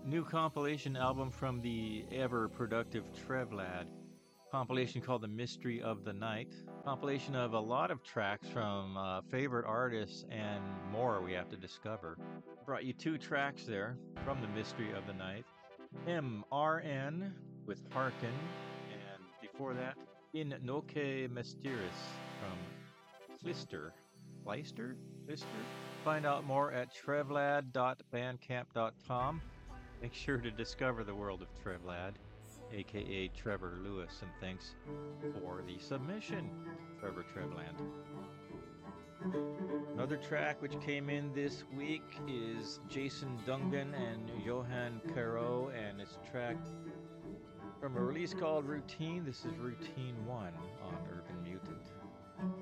New compilation album from the ever-productive Trevlad. Compilation called The Mystery of the Night. Compilation of a lot of tracks from favorite artists and more we have to discover. Brought you 2 tracks there from The Mystery of the Night. MRN with Harkin, and before that, In Noce Mysteris from Klister. Find out more at trevlad.bandcamp.com. Make sure to discover the world of Trevlad, aka Trevor Lewis, and thanks for the submission, Trevor Trevland. Another track which came in this week is Jason Dungan and Johan Caro, and it's a track from a release called Routine. This is Routine 1 on